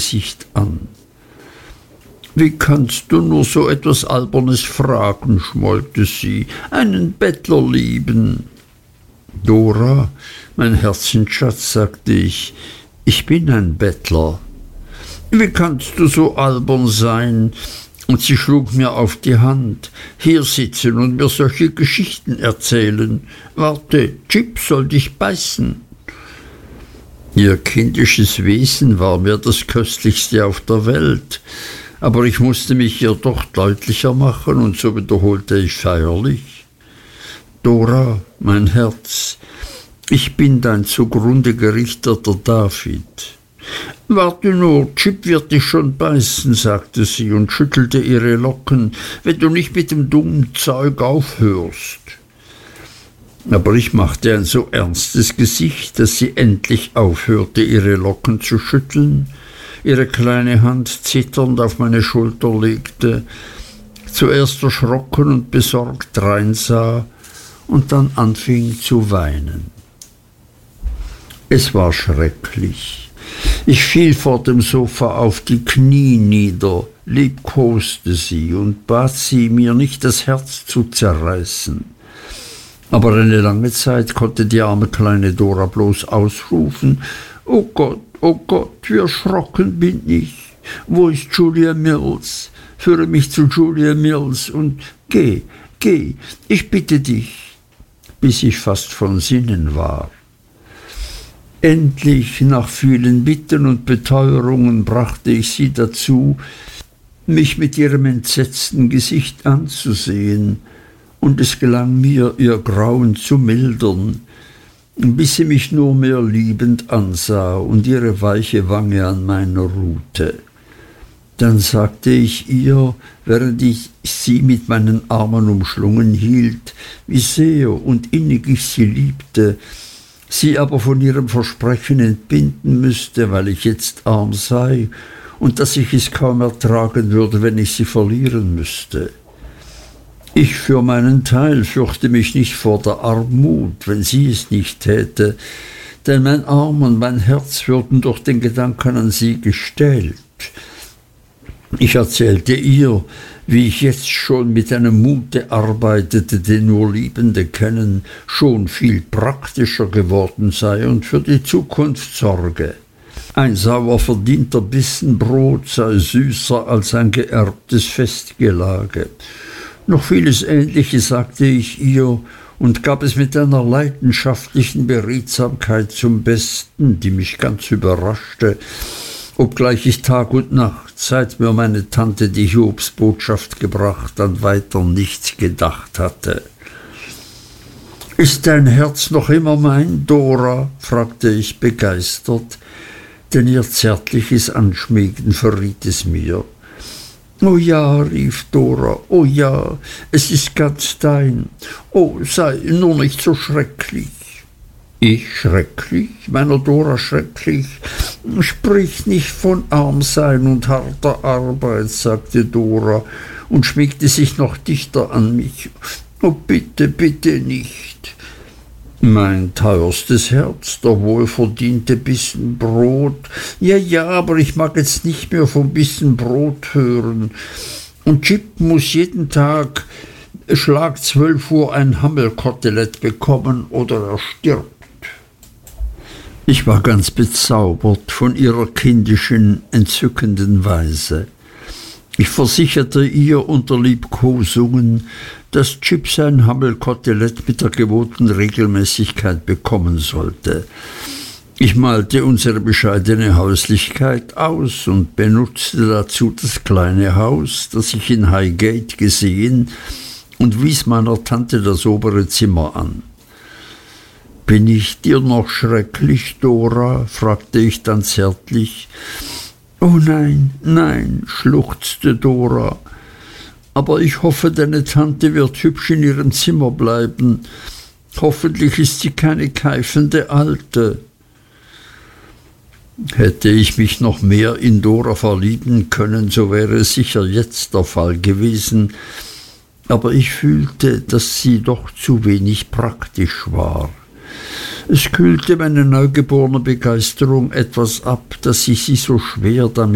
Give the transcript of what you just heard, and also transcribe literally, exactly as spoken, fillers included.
Gesicht an. »Wie kannst du nur so etwas Albernes fragen?« schmollte sie. »Einen Bettler lieben!« »Dora, mein Herzensschatz«, sagte ich, »ich bin ein Bettler.« »Wie kannst du so albern sein?« Und sie schlug mir auf die Hand. »Hier sitzen und mir solche Geschichten erzählen. Warte, Jip soll dich beißen.« Ihr kindisches Wesen war mir das Köstlichste auf der Welt, aber ich musste mich ihr doch deutlicher machen, und so wiederholte ich feierlich: »Dora, mein Herz, ich bin dein zugrunde gerichteter David.« »Warte nur, Jip wird dich schon beißen«, sagte sie und schüttelte ihre Locken, »wenn du nicht mit dem dummen Zeug aufhörst.« Aber ich machte ein so ernstes Gesicht, dass sie endlich aufhörte, ihre Locken zu schütteln, ihre kleine Hand zitternd auf meine Schulter legte, zuerst erschrocken und besorgt reinsah und dann anfing zu weinen. Es war schrecklich. Ich fiel vor dem Sofa auf die Knie nieder, liebkoste sie und bat sie, mir nicht das Herz zu zerreißen. Aber eine lange Zeit konnte die arme kleine Dora bloß ausrufen: »Oh Gott, oh Gott, wie erschrocken bin ich! Wo ist Julia Mills? Führe mich zu Julia Mills und geh, geh, ich bitte dich!« bis ich fast von Sinnen war. Endlich, nach vielen Bitten und Beteuerungen, brachte ich sie dazu, mich mit ihrem entsetzten Gesicht anzusehen, und es gelang mir, ihr Grauen zu mildern, bis sie mich nur mehr liebend ansah und ihre weiche Wange an meiner ruhte. Dann sagte ich ihr, während ich sie mit meinen Armen umschlungen hielt, wie sehr und innig ich sie liebte, sie aber von ihrem Versprechen entbinden müsste, weil ich jetzt arm sei, und dass ich es kaum ertragen würde, wenn ich sie verlieren müsste. Ich für meinen Teil fürchte mich nicht vor der Armut, wenn sie es nicht täte, denn mein Arm und mein Herz würden durch den Gedanken an sie gestählt. Ich erzählte ihr, wie ich jetzt schon mit einem Mute arbeitete, den nur Liebende kennen, schon viel praktischer geworden sei und für die Zukunft sorge. Ein sauer verdienter Bissen Brot sei süßer als ein geerbtes Festgelage. Noch vieles Ähnliches sagte ich ihr und gab es mit einer leidenschaftlichen Beredsamkeit zum Besten, die mich ganz überraschte, obgleich ich Tag und Nacht, seit mir meine Tante die Hiobsbotschaft gebracht, an weiter nichts gedacht hatte. »Ist dein Herz noch immer mein, Dora?« fragte ich begeistert, denn ihr zärtliches Anschmiegen verriet es mir. »Oh ja«, rief Dora, »oh ja, es ist ganz dein. Oh, sei nur nicht so schrecklich.« »Ich schrecklich, meiner Dora schrecklich? Sprich nicht von Armsein und harter Arbeit«, sagte Dora und schmiegte sich noch dichter an mich. »Oh, bitte, bitte nicht.« »Mein teuerstes Herz, der wohlverdiente Bissen Brot. Ja, ja, aber ich mag jetzt nicht mehr vom Bissen Brot hören. Und Jip muss jeden Tag Schlag zwölf Uhr ein Hammelkotelett bekommen oder er stirbt.« Ich war ganz bezaubert von ihrer kindischen, entzückenden Weise. Ich versicherte ihr unter Liebkosungen, dass Jip sein Hammelkotelett mit der gewohnten Regelmäßigkeit bekommen sollte. Ich malte unsere bescheidene Häuslichkeit aus und benutzte dazu das kleine Haus, das ich in Highgate gesehen, und wies meiner Tante das obere Zimmer an. »Bin ich dir noch schrecklich, Dora?« fragte ich dann zärtlich. »Oh nein, nein«, schluchzte Dora, »aber ich hoffe, deine Tante wird hübsch in ihrem Zimmer bleiben. Hoffentlich ist sie keine keifende Alte.« Hätte ich mich noch mehr in Dora verlieben können, so wäre es sicher jetzt der Fall gewesen, aber ich fühlte, dass sie doch zu wenig praktisch war. Es kühlte meine neugeborene Begeisterung etwas ab, dass ich sie so schwer damit